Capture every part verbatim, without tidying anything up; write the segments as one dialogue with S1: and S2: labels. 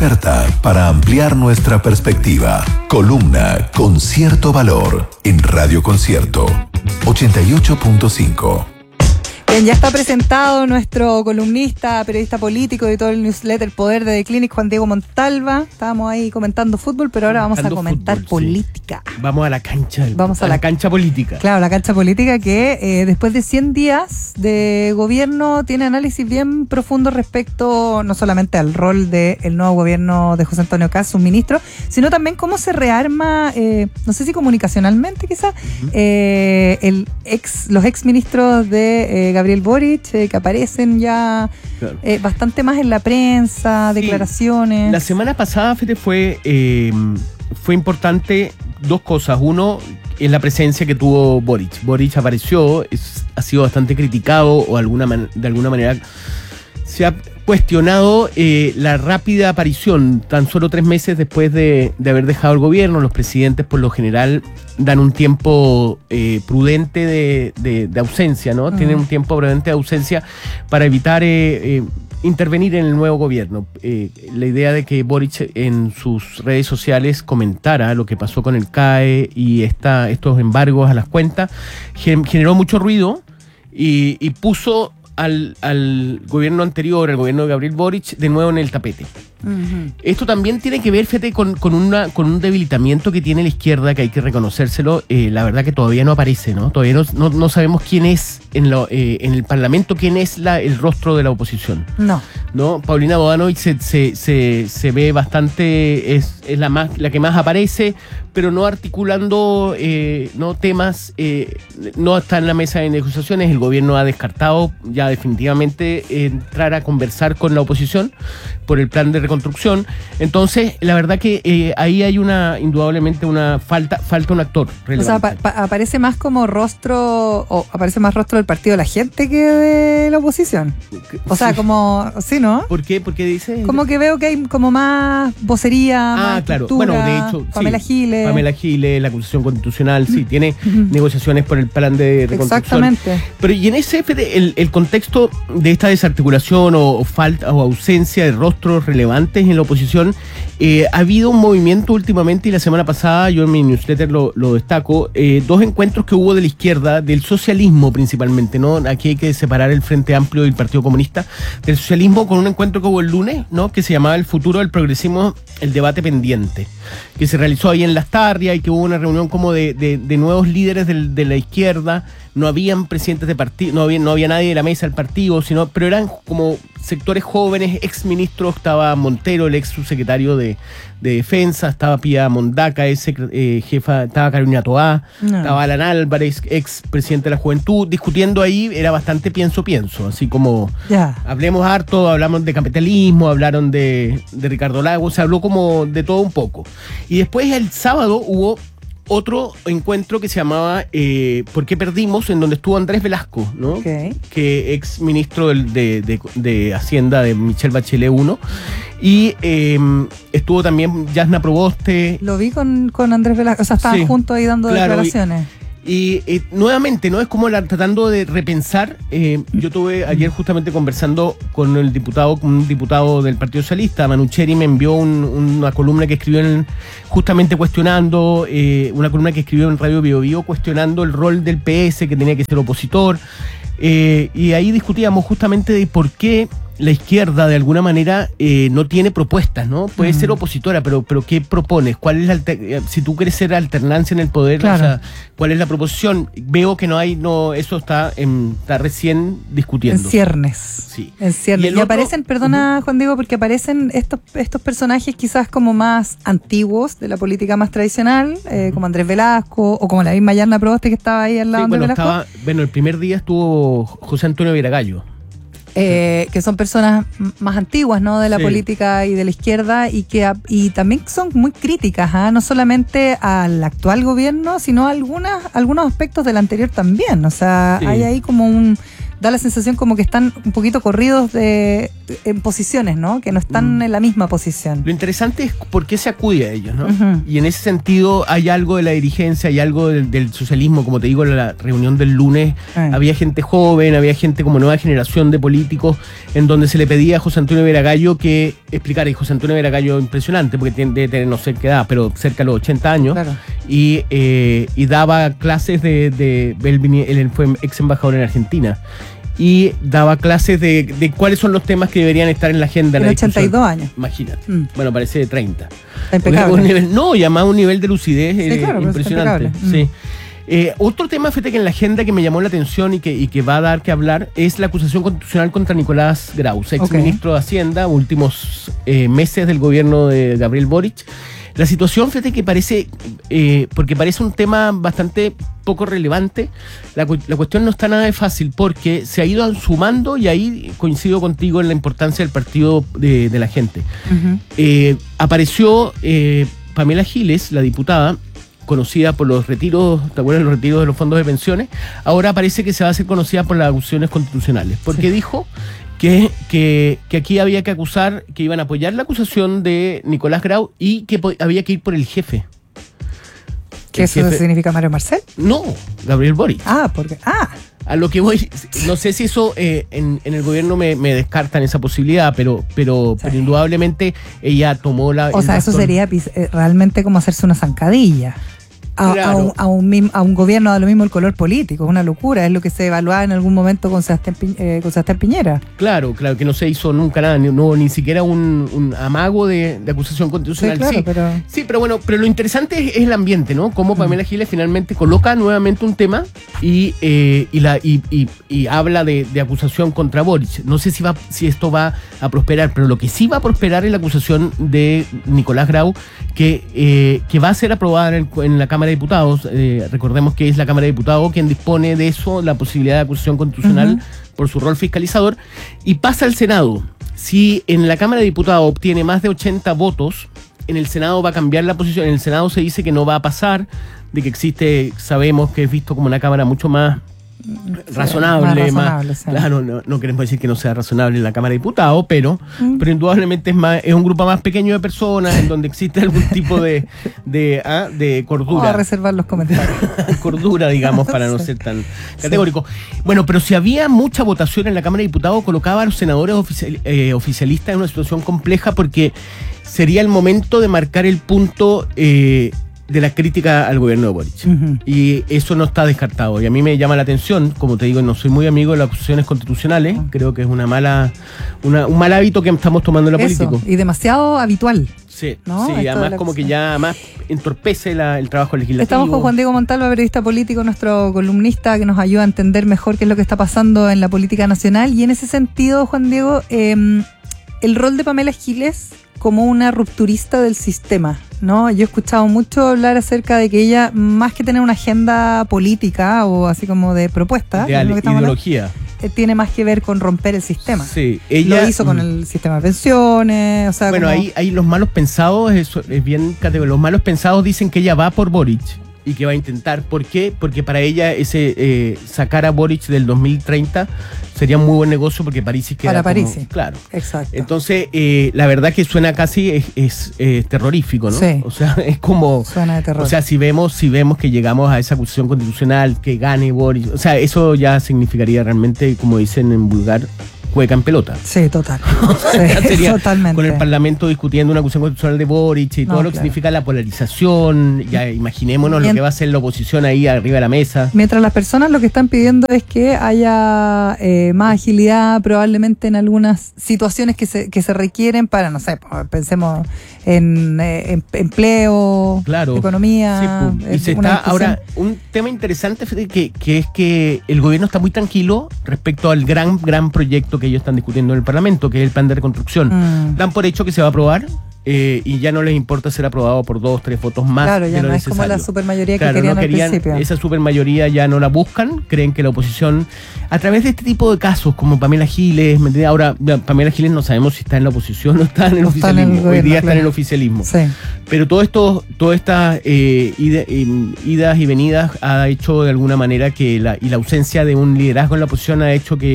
S1: experta para ampliar nuestra perspectiva. Columna con cierto valor en Radio Concierto ochenta y ocho punto cinco.
S2: Bien, ya está presentado nuestro columnista, periodista político de todo el newsletter Poder de The Clinic, Juan Diego Montalva. Estábamos ahí comentando fútbol, pero ahora vamos
S3: Comentando
S2: a comentar
S3: fútbol,
S2: política.
S3: Sí. Vamos a la cancha.
S2: Vamos a,
S3: a
S2: la,
S3: la cancha política.
S2: Claro, la cancha política que eh, después de cien días de gobierno tiene análisis bien profundo respecto no solamente al rol del nuevo gobierno de José Antonio Kast, su ministro, sino también cómo se rearma, eh, no sé si comunicacionalmente quizás, uh-huh. eh, el ex, los ex ministros de eh, Gabriel Boric, eh, que aparecen ya claro. eh, bastante más en la prensa, sí. declaraciones.
S3: La semana pasada, Fede, fue, eh, fue importante dos cosas. Uno, es la presencia que tuvo Boric. Boric apareció, es, ha sido bastante criticado o alguna man, de alguna manera se ha cuestionado eh, la rápida aparición, tan solo tres meses después de, de haber dejado el gobierno. Los presidentes por lo general dan un tiempo eh, prudente de, de, de ausencia, ¿no? Uh-huh. Tienen un tiempo prudente de ausencia para evitar eh, eh, intervenir en el nuevo gobierno. Eh, la idea de que Boric en sus redes sociales comentara lo que pasó con el C A E y esta, estos embargos a las cuentas generó mucho ruido y, y puso Al, al gobierno anterior, al gobierno de Gabriel Boric, de nuevo en el tapete. Uh-huh. Esto también tiene que ver, fíjate, con, con, una, con un debilitamiento que tiene la izquierda, que hay que reconocérselo. Eh, la verdad que todavía no aparece, ¿no? Todavía no, no, no sabemos quién es en, lo, eh, en el Parlamento, quién es la, el rostro de la oposición.
S2: No.
S3: ¿No? Paulina Bodanovich se, se, se, se ve bastante, es, es la, más, la que más aparece, pero no articulando eh, no temas, eh, no está en la mesa de negociaciones. El gobierno ha descartado ya definitivamente eh, entrar a conversar con la oposición por el plan de reconstrucción. Entonces, la verdad que eh, ahí hay una, indudablemente, una falta, falta un actor relevante.
S2: O sea, pa, pa, aparece más como rostro, o aparece más rostro del partido de la gente que de la oposición. O sea, sí. como, sí, ¿no?
S3: ¿Por qué? ¿Por qué dice?
S2: Como que veo que hay como más vocería,
S3: ah,
S2: más
S3: claro.
S2: estructura,
S3: Bueno, de hecho,
S2: Pamela
S3: sí.
S2: Giles.
S3: Pamela Giles, la acusación constitucional, sí, tiene negociaciones por el plan de reconstrucción.
S2: Exactamente.
S3: Pero y en ese, el, el contexto de esta desarticulación o, o falta o ausencia de rostros relevantes en la oposición, eh, ha habido un movimiento últimamente, y la semana pasada yo en mi newsletter lo, lo destaco, eh, dos encuentros que hubo de la izquierda, del socialismo principalmente, ¿no? Aquí hay que separar el Frente Amplio y el Partido Comunista, del socialismo, con un encuentro que hubo el lunes, ¿no? Que se llamaba El futuro del progresismo, el debate pendiente, que se realizó ahí en Las Tarrias, y que hubo una reunión como de, de, de nuevos líderes del, de la izquierda. No habían presidentes de partido, no había, no había nadie de la mesa del partido, sino, pero eran como sectores jóvenes, ex ministros. Estaba Montero, el ex subsecretario de, de Defensa, estaba Pía Mondaca, ex eh, jefa, estaba Carolina Toá, no. estaba Alan Álvarez, ex presidente de la Juventud, discutiendo ahí. Era bastante pienso, pienso, así como yeah. hablemos harto, hablamos de capitalismo, hablaron de, de Ricardo Lagos, se habló como de todo un poco. Y después el sábado hubo otro encuentro que se llamaba eh, ¿Por qué perdimos?, en donde estuvo Andrés Velasco, ¿no?
S2: Okay.
S3: Que ex ministro de, de, de, de Hacienda de Michelle Bachelet uno. Y eh, estuvo también Yasna Proboste.
S2: Lo vi con, con Andrés Velasco, o sea, estaban sí, juntos ahí dando claro, declaraciones.
S3: Y, Y eh, nuevamente, ¿no? Es como la, tratando de repensar. Eh, yo estuve ayer justamente conversando con el diputado, con un diputado del Partido Socialista, Manucheri, me envió un, una columna que escribió en, justamente cuestionando, eh, una columna que escribió en Radio Bio Bio, cuestionando el rol del P S, que tenía que ser opositor. Eh, y ahí discutíamos justamente de por qué la izquierda de alguna manera eh, no tiene propuestas, ¿no? Puede mm. ser opositora, pero pero ¿qué propones? ¿Cuál es la alter- si tú quieres ser alternancia en el poder, claro. o sea, ¿cuál es la proposición? Veo que no hay, no, eso está en, está recién discutiendo.
S2: En ciernes.
S3: Sí.
S2: En ciernes. Y, y otro, aparecen, perdona uh-huh. Juan Diego, porque aparecen estos estos personajes quizás como más antiguos de la política más tradicional, eh, uh-huh. como Andrés Velasco o como la misma Yasna Proboste que estaba ahí al lado
S3: sí,
S2: de
S3: bueno,
S2: Velasco.
S3: Estaba, bueno, el primer día estuvo José Antonio Viragallo.
S2: Eh, que son personas más antiguas, ¿no? De la sí. política y de la izquierda, y que y también son muy críticas, ¿eh? No solamente al actual gobierno, sino a algunas, algunos aspectos del anterior también. O sea, sí. hay ahí como un... da la sensación como que están un poquito corridos de, en posiciones, ¿no? Que no están mm. en la misma posición.
S3: Lo interesante es por qué se acude a ellos, ¿no?
S2: Uh-huh.
S3: Y en ese sentido hay algo de la dirigencia, hay algo del, del socialismo, como te digo, en la reunión del lunes, uh-huh. había gente joven, había gente como nueva generación de políticos, en donde se le pedía a José Antonio Veragallo que explicara, y José Antonio Veragallo impresionante, porque tiene, debe tener no sé qué edad, pero cerca de los ochenta años,
S2: claro.
S3: y, eh, y daba clases de, de, de él, él fue ex embajador en Argentina, y daba clases de, de cuáles son los temas que deberían estar en la agenda.
S2: En ochenta y dos años.
S3: Imagínate.
S2: Mm.
S3: Bueno, parece de treinta.
S2: Impecable.
S3: Un nivel, no, y además un nivel de lucidez
S2: sí,
S3: eh,
S2: claro,
S3: impresionante.
S2: Mm.
S3: Sí. Eh, otro tema, fíjate, que en la agenda que me llamó la atención y que, y que va a dar que hablar es la acusación constitucional contra Nicolás Graus, ex
S2: okay.
S3: ministro de Hacienda, últimos eh, meses del gobierno de Gabriel Boric. La situación, fíjate, que parece, eh, porque parece un tema bastante poco relevante, la, la cuestión no está nada de fácil, porque se ha ido sumando, y ahí coincido contigo en la importancia del partido de, de la gente.
S2: Uh-huh.
S3: Eh, apareció eh, Pamela Giles, la diputada, conocida por los retiros, ¿te acuerdas? Los retiros de los fondos de pensiones. Ahora parece que se va a hacer conocida por las acusaciones constitucionales, porque sí. dijo que, que, que aquí había que acusar, que iban a apoyar la acusación de Nicolás Grau y que po- había que ir por el jefe.
S2: ¿Qué eso jefe, significa Mario Marcel?
S3: No, Gabriel Boric.
S2: Ah, porque... Ah.
S3: A lo que voy, no sé si eso eh, en, en el gobierno me, me descartan esa posibilidad, pero pero, sí. pero indudablemente ella tomó la...
S2: O sea, bastón. Eso sería realmente como hacerse una zancadilla. A,
S3: claro.
S2: a, un, a, un, a un gobierno da lo mismo el color político, es una locura, es lo que se evaluaba en algún momento con Sebastián, Pi, eh, con Sebastián Piñera.
S3: Claro, claro, que no se hizo nunca nada, ni, no, ni siquiera un, un amago de, de acusación constitucional.
S2: Sí, claro,
S3: sí,
S2: pero...
S3: sí, pero bueno, pero lo interesante es, es el ambiente, ¿no? Cómo Pamela Giles finalmente coloca nuevamente un tema y, eh, y, la, y, y, y habla de, de acusación contra Boric. No sé si, va, si esto va a prosperar, pero lo que sí va a prosperar es la acusación de Nicolás Grau, que, eh, que va a ser aprobada en, el, en la Cámara de Diputados. Eh, recordemos que es la Cámara de Diputados quien dispone de eso, la posibilidad de acusación constitucional uh-huh. por su rol fiscalizador, y pasa al Senado. Si en la Cámara de Diputados obtiene más de ochenta votos, en el Senado va a cambiar la posición. En el Senado se dice que no va a pasar, de que existe, sabemos que es visto como una Cámara mucho más razonable,
S2: más, razonable
S3: más
S2: sí.
S3: claro, no, no queremos decir que no sea razonable en la Cámara de Diputados, pero, mm. pero indudablemente es más, es un grupo más pequeño de personas en donde existe algún tipo de de, ¿ah? de cordura.
S2: Vamos a reservar los comentarios.
S3: Cordura, digamos, para no sí. ser tan categórico. Sí. Bueno, pero si había mucha votación en la Cámara de Diputados, colocaba a los senadores oficial, eh, oficialistas en una situación compleja, porque sería el momento de marcar el punto eh, de la crítica al gobierno de Boric. Uh-huh. Y eso no está descartado. Y a mí me llama la atención, como te digo, no soy muy amigo de las acusaciones constitucionales, uh-huh. creo que es una mala, una, un mal hábito que estamos tomando en la
S2: eso,
S3: política.
S2: Y demasiado habitual.
S3: Sí,
S2: ¿no?
S3: sí, además como que ya más entorpece la, el trabajo legislativo.
S2: Estamos con Juan Diego Montalva, periodista político, nuestro columnista, que nos ayuda a entender mejor qué es lo que está pasando en la política nacional. Y en ese sentido, Juan Diego, eh, el rol de Pamela Giles como una rupturista del sistema, ¿no? Yo he escuchado mucho hablar acerca de que ella, más que tener una agenda política o así como de propuesta,
S3: de
S2: lo que
S3: ideología,
S2: hablando, eh, tiene más que ver con romper el sistema.
S3: Sí, ella
S2: lo hizo con el sistema de pensiones, o sea,
S3: bueno,
S2: como...
S3: ahí, ahí los malos pensados, eso es bien categórico. Los malos pensados dicen que ella va por Boric y que va a intentar. ¿Por qué? Porque para ella ese eh, sacar a Boric del dos mil treinta sería un muy buen negocio, porque París queda
S2: para París,
S3: como, claro.
S2: Exacto.
S3: Entonces, eh, la verdad que suena casi es, es eh, terrorífico, ¿no?
S2: Sí.
S3: O sea, es como...
S2: Suena de terror.
S3: O sea, si vemos, si vemos que llegamos a esa acusación constitucional, que gane Boric, o sea, eso ya significaría realmente, como dicen en vulgar, cueca en pelota.
S2: Sí, total.
S3: O sea,
S2: sí,
S3: sería
S2: totalmente.
S3: Con el Parlamento discutiendo una acusación constitucional de Boric y
S2: no,
S3: todo lo que
S2: claro.
S3: significa la polarización. Ya imaginémonos
S2: Mient-
S3: lo que va a hacer la oposición ahí arriba de la mesa.
S2: Mientras las personas lo que están pidiendo es que haya eh, más agilidad probablemente en algunas situaciones que se, que se requieren para, no sé, pensemos en, eh, en empleo,
S3: claro.
S2: economía.
S3: Sí, pues. Y se está ahora, un tema interesante que, que es que el gobierno está muy tranquilo respecto al gran, gran proyecto que ellos están discutiendo en el Parlamento, que es el plan de reconstrucción. Mm. Dan por hecho que se va a aprobar eh, y ya no les importa ser aprobado por dos, tres votos más.
S2: Claro, ya
S3: de lo
S2: no
S3: necesario.
S2: Es como la supermayoría
S3: claro,
S2: que querían,
S3: no querían
S2: al principio.
S3: Esa supermayoría ya no la buscan, creen que la oposición, a través de este tipo de casos, como Pamela Giles, ¿me entiendes? Ahora, Pamela Giles no sabemos si está en la oposición o está en el no oficialismo. En el gobierno, hoy día claro. está en el oficialismo.
S2: Sí.
S3: Pero todo esto, todas estas eh, ida, eh, idas y venidas ha hecho de alguna manera que la, y la ausencia de un liderazgo en la oposición ha hecho que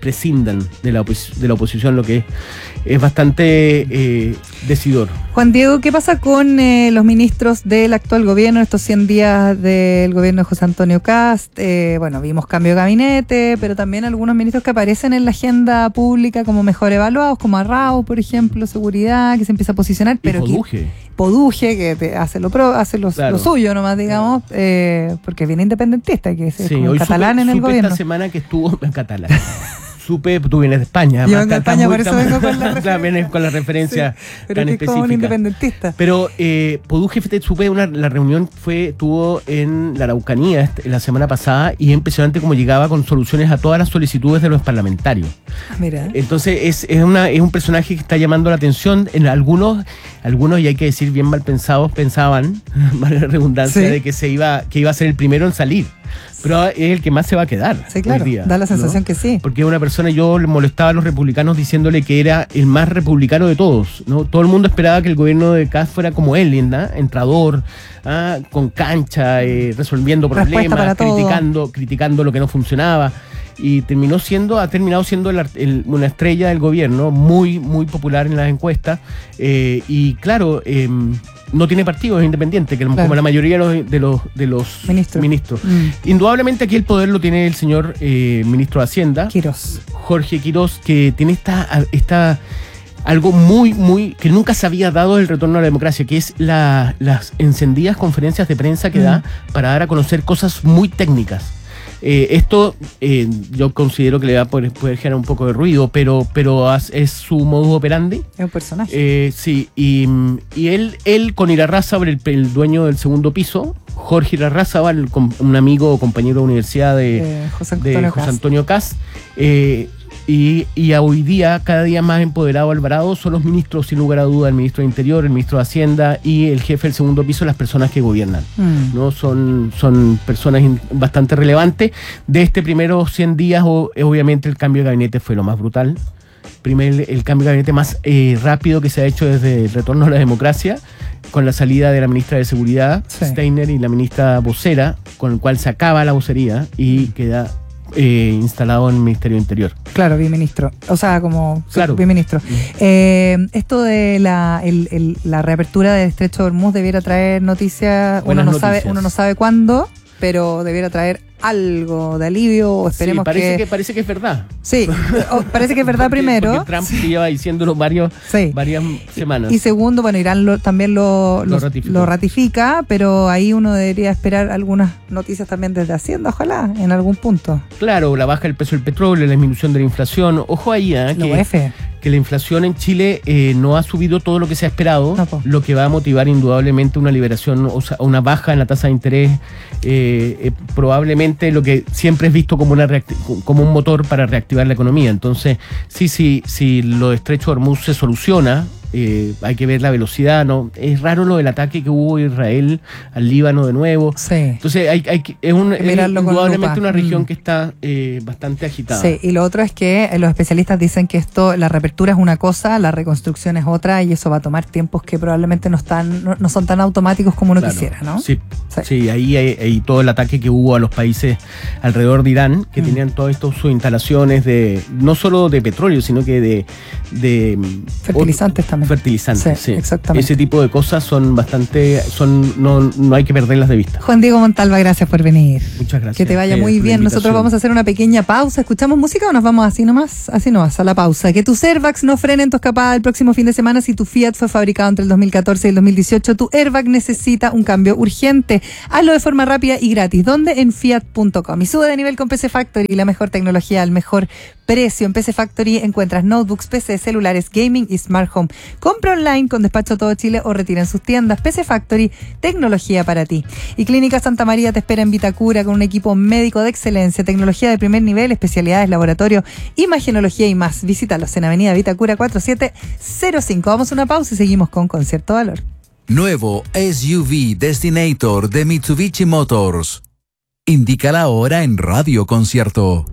S3: prescindan de la, opos- de la oposición, lo que es, es bastante eh, decidor.
S2: Juan Diego, ¿qué pasa con eh, los ministros del actual gobierno, estos cien días del gobierno de José Antonio Kast? Eh, bueno, vimos cambio de gabinete, pero también algunos ministros que aparecen en la agenda pública como mejor evaluados, como Arrau, por ejemplo, seguridad, que se empieza a posicionar. Pero
S3: y Poduje.
S2: Que, Poduje, que te hace lo pro, hace lo,
S3: Claro.
S2: lo suyo nomás, digamos, eh, porque es bien independentista, que es
S3: Sí,
S2: como
S3: hoy
S2: catalán
S3: supe,
S2: en el
S3: supe
S2: gobierno.
S3: esta semana que estuvo en catalán. Supe, tú vienes de España.
S2: Yo
S3: además,
S2: vengo de
S3: está
S2: España,
S3: muy-
S2: por eso
S3: está
S2: vengo
S3: muy-
S2: con la referencia.
S3: También con la referencia
S2: Sí, pero
S3: tan
S2: que es como un
S3: específica.
S2: independentista.
S3: Pero eh, Poduje, fíjate, supe, una, la reunión fue tuvo en la Araucanía este, la semana pasada, y es impresionante cómo llegaba con soluciones a todas las solicitudes de los parlamentarios.
S2: Ah, mira.
S3: Entonces es, es, una, es un personaje que está llamando la atención. En algunos, algunos, y hay que decir bien mal pensados, pensaban, vale la redundancia,
S2: Sí.
S3: de que se iba, que iba a ser el primero en salir. Pero es el que más se va a quedar.
S2: Sí, claro,
S3: hoy día,
S2: da la sensación
S3: ¿no?
S2: que sí.
S3: Porque una persona, yo le molestaba a los republicanos diciéndole que era el más republicano de todos, ¿no? Todo el mundo esperaba que el gobierno de Kast fuera como él, ¿no? Entrador, ¿ah? Con cancha, eh, resolviendo
S2: Respuesta para
S3: problemas,
S2: todo.
S3: criticando, criticando lo que no funcionaba. Y terminó siendo, ha terminado siendo el, el, una estrella del gobierno, muy, muy popular en las encuestas. Eh, y claro, eh, no tiene partido, es independiente, que
S2: Claro.
S3: como la mayoría de los, de los, de los
S2: Ministro.
S3: ministros.
S2: Mm.
S3: Indudablemente aquí el poder lo tiene el señor eh, ministro de Hacienda,
S2: Quirós.
S3: Jorge Quirós, que tiene esta, esta algo muy, muy, que nunca se había dado el retorno a la democracia, que es la, las encendidas conferencias de prensa que
S2: Mm.
S3: da para dar a conocer cosas muy técnicas. Eh, esto eh, yo considero que le va a poder, poder generar un poco de ruido, pero, pero as- es su modus operandi.
S2: Es un personaje.
S3: Eh, sí, y, y él, él con Irarrázaval, el, el dueño del segundo piso, Jorge Irarrázaval, com- un amigo o compañero de universidad de,
S2: Eh, José
S3: de
S2: Antonio
S3: José
S2: Kast.
S3: Antonio Kast, eh, y, y a hoy día, cada día más empoderado Alvarado, son los ministros, sin lugar a duda, el ministro de Interior, el ministro de Hacienda y el jefe del segundo piso, las personas que gobiernan.
S2: Mm.
S3: ¿No? Son, son personas in- bastante relevantes. De este primeros cien días, o, obviamente el cambio de gabinete fue lo más brutal. Primer, el cambio de gabinete más eh, rápido que se ha hecho desde el retorno a la democracia, con la salida de la ministra de Seguridad,
S2: Sí.
S3: Steiner, y la ministra vocera, con el cual se acaba la vocería y queda eh, instalado en el Ministerio de Interior.
S2: Claro, biministro. O sea, como
S3: Claro.
S2: biministro. Eh, esto de la, el, el- la reapertura del Estrecho de Hormuz debiera traer noticias. Uno
S3: Buenas
S2: no sabe,
S3: noticias.
S2: uno no sabe cuándo, pero debiera traer algo de alivio. O esperemos
S3: Sí, parece
S2: que,
S3: que... parece que es verdad.
S2: sí, o- parece que es verdad
S3: Porque-
S2: primero.
S3: Porque Trump lleva diciéndolo varios,
S2: Sí.
S3: varias semanas.
S2: Y segundo, bueno, Irán lo- también lo,
S3: Lo
S2: lo-
S3: ratificó.
S2: lo ratifica, pero ahí uno debería esperar algunas noticias también desde Hacienda, ojalá, en algún punto.
S3: Claro, la baja del precio del petróleo, la disminución de la inflación. Ojo ahí, ¿eh?
S2: Lo
S3: que,
S2: U F.
S3: que la inflación en Chile eh, no ha subido todo lo que se ha esperado,
S2: No, po.
S3: lo que va a motivar indudablemente una liberación, o sea, una baja en la tasa de interés, eh, eh, probablemente lo que siempre es visto como una reacti- como un motor para reactivar la economía. Entonces, sí, sí, si lo de Estrecho de Hormuz se soluciona, eh, hay que ver la velocidad, ¿no? Es raro lo del ataque que hubo a Israel al Líbano de nuevo.
S2: Sí.
S3: Entonces, hay, hay que- es, un,
S2: Hay que
S3: es
S2: mirarlo con
S3: indudablemente
S2: lupa.
S3: una región
S2: Mm.
S3: que está eh, bastante agitada.
S2: Sí, y lo otro es que eh, los especialistas dicen que esto, la reapertura es una cosa, la reconstrucción es otra, y eso va a tomar tiempos que probablemente no están, no, no son tan automáticos como uno
S3: Claro,
S2: quisiera, ¿no?
S3: Sí,
S2: Sí.
S3: sí, ahí hay, hay todo el ataque que hubo a los países alrededor de Irán, que
S2: Mm.
S3: tenían todas estas sus instalaciones de, no solo de petróleo, sino que de... de
S2: Fertilizantes
S3: ot-
S2: también.
S3: Fertilizantes,
S2: Sí,
S3: sí.
S2: exactamente.
S3: Ese tipo de cosas son bastante, son no, no hay que perderlas de vista.
S2: Juan Diego Montalva, gracias por venir.
S3: Muchas gracias.
S2: Que te vaya
S3: a ustedes
S2: muy
S3: por la
S2: bien. Nosotros
S3: invitación.
S2: vamos a hacer una pequeña pausa. ¿Escuchamos música o nos vamos así nomás? Así nomás, a la pausa. Que tus airbags no frenen tu escapada el próximo fin de semana. Si tu Fiat fue fabricado entre el dos mil catorce y el dos mil dieciocho, tu airbag necesita un cambio urgente. Hazlo de forma rápida y gratis. ¿Dónde? En fiat punto com. Y sube de nivel con P C Factory, la mejor tecnología al mejor precio. En P C Factory encuentras notebooks, P C, celulares, gaming y smart home. Compra online con despacho a todo Chile o retira en sus tiendas. P C Factory, tecnología para ti. Y Clínica Santa María te espera en Vitacura con un equipo médico de excelencia, tecnología de primer nivel, especialidades, laboratorio, imagenología y más. Visítalos en Avenida Vitacura cuatro siete cero cinco. Vamos a una pausa y seguimos con Concierto Valor.
S4: Nuevo S U V Destinator de Mitsubishi Motors. Indica la hora en Radio Concierto.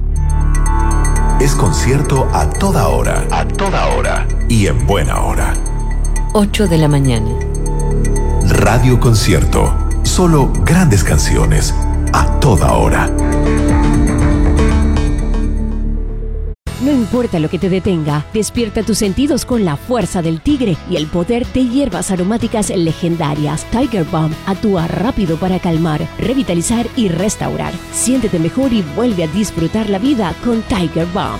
S1: Es concierto a toda hora. A toda hora. Y en buena hora.
S5: ocho de la mañana.
S1: Radio Concierto. Solo grandes canciones. A toda hora.
S6: No importa lo que te detenga, despierta tus sentidos con la fuerza del tigre y el poder de hierbas aromáticas legendarias. Tiger Balm actúa rápido para calmar, revitalizar y restaurar. Siéntete mejor y vuelve a disfrutar la vida con Tiger Balm.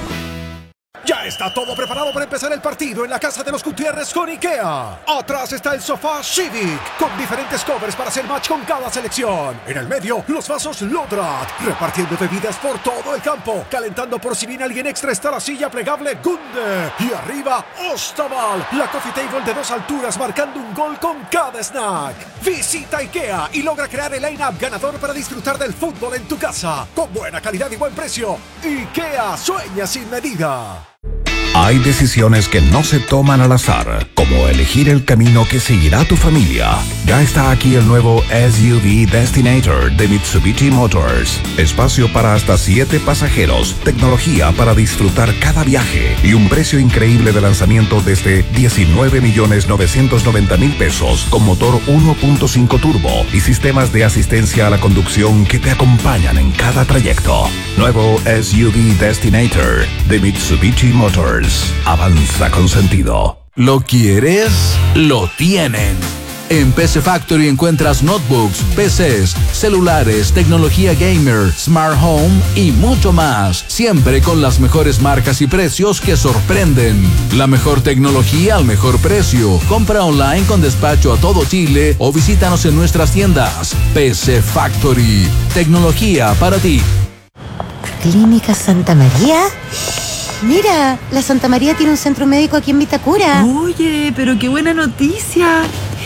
S7: Ya está todo preparado para empezar el partido en la casa de los Gutiérrez con IKEA. Atrás está el sofá Civic, con diferentes covers para hacer match con cada selección. En el medio, los vasos Lodrat, repartiendo bebidas por todo el campo. Calentando por si viene alguien extra está la silla plegable Gunde. Y arriba, Ostaval, la coffee table de dos alturas marcando un gol con cada snack. Visita IKEA y logra crear el line-up ganador para disfrutar del fútbol en tu casa. Con buena calidad y buen precio. IKEA, sueña sin medida.
S1: Hay decisiones que no se toman al azar, como elegir el camino que seguirá tu familia. Ya está aquí el nuevo S U V Destinator de Mitsubishi Motors. Espacio para hasta siete pasajeros, tecnología para disfrutar cada viaje y un precio increíble de lanzamiento desde diecinueve millones novecientos noventa mil pesos con motor uno punto cinco turbo y sistemas de asistencia a la conducción que te acompañan en cada trayecto. Nuevo S U V Destinator de Mitsubishi Motors. Avanza con sentido.
S4: ¿Lo quieres? Lo tienen. En P C Factory encuentras notebooks, P Cs, celulares, tecnología gamer, smart home y mucho más. Siempre con las mejores marcas y precios que sorprenden. La mejor tecnología al mejor precio. Compra online con despacho a todo Chile o visítanos en nuestras tiendas. P C Factory. Tecnología para ti.
S8: ¿Clínica Santa María? Mira, la Santa María tiene un centro médico aquí en Vitacura.
S2: Oye, pero qué buena noticia.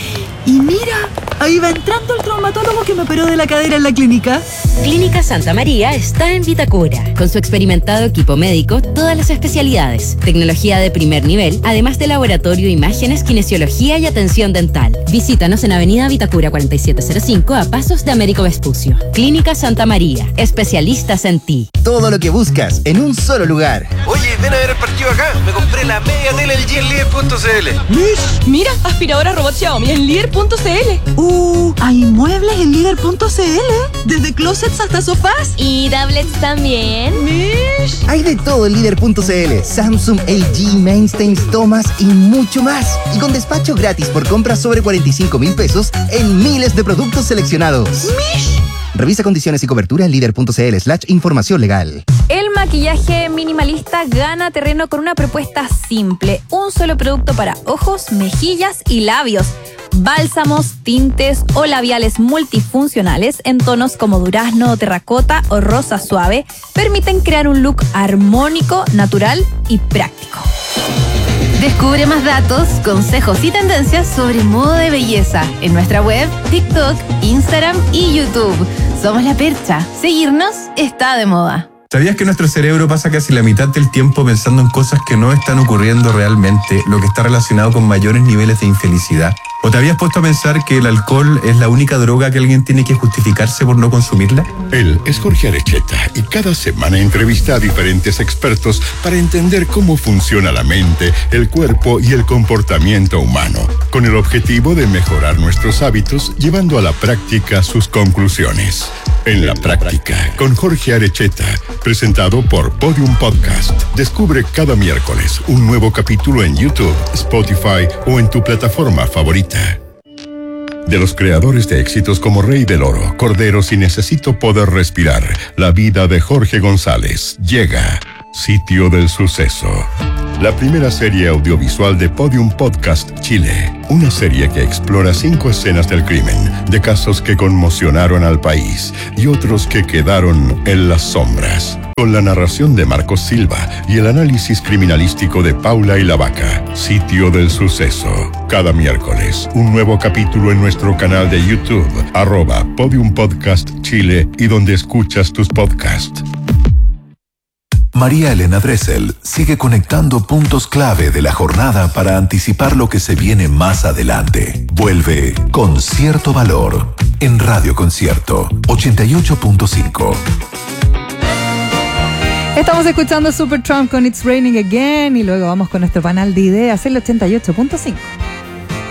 S2: Y mira, ahí va entrando el traumatólogo que me operó de la cadera en la clínica.
S5: Clínica Santa María está en Vitacura. Con su experimentado equipo médico, todas las especialidades, tecnología de primer nivel, además de laboratorio, imágenes, kinesiología y atención dental. Visítanos en Avenida Vitacura cuarenta y siete cero cinco a pasos de Américo Vespucio. Clínica Santa María, especialistas en ti.
S9: Todo lo que buscas en un solo lugar. Oye, ven a ver el partido acá. Me compré la media tele L G en líder punto c l.
S10: Mira, aspiradora robot Xiaomi en líder punto c l.
S2: Uh, hay muebles en líder punto c l. Desde closets hasta sofás.
S10: Y tablets también.
S2: Mish.
S9: Hay de todo en líder punto c l. Samsung, L G, Mainstays, Thomas y mucho más. Y con despacho gratis por compras sobre cuarenta y cinco mil pesos en miles de productos seleccionados.
S2: Mish.
S9: Revisa condiciones y cobertura en líder punto c l slash información legal.
S10: El maquillaje minimalista gana terreno con una propuesta simple. Un solo producto para ojos, mejillas y labios. Bálsamos, tintes o labiales multifuncionales en tonos como durazno, terracota o rosa suave permiten crear un look armónico, natural y práctico. Descubre más datos, consejos y tendencias sobre moda de belleza en nuestra web, TikTok, Instagram y YouTube. Somos La Percha. Seguirnos está de moda.
S11: ¿Sabías que nuestro cerebro pasa casi la mitad del tiempo pensando en cosas que no están ocurriendo realmente, lo que está relacionado con mayores niveles de infelicidad? ¿O te habías puesto a pensar que el alcohol es la única droga que alguien tiene que justificarse por no consumirla?
S12: Él es Jorge Arecheta y cada semana entrevista a diferentes expertos para entender cómo funciona la mente, el cuerpo y el comportamiento humano, con el objetivo de mejorar nuestros hábitos llevando a la práctica sus conclusiones. En la práctica, con Jorge Arecheta, presentado por Podium Podcast. Descubre cada miércoles un nuevo capítulo en YouTube, Spotify o en tu plataforma favorita. De los creadores de éxitos como Rey del Oro, Corderos y Necesito Poder Respirar, la vida de Jorge González llega. Sitio del Suceso. La primera serie audiovisual de Podium Podcast Chile. Una serie que explora cinco escenas del crimen, de casos que conmocionaron al país y otros que quedaron en las sombras. Con la narración de Marcos Silva y el análisis criminalístico de Paula y la Vaca. Sitio del Suceso. Cada miércoles, un nuevo capítulo en nuestro canal de YouTube, arroba Podium Podcast Chile y donde escuchas tus podcasts.
S1: María Elena Dressel sigue conectando puntos clave de la jornada para anticipar lo que se viene más adelante. Vuelve con cierto valor en Radio Concierto ochenta y ocho punto cinco.
S2: Estamos escuchando Supertramp con It's Raining Again y luego vamos con nuestro panel de ideas en el ochenta y ocho punto cinco.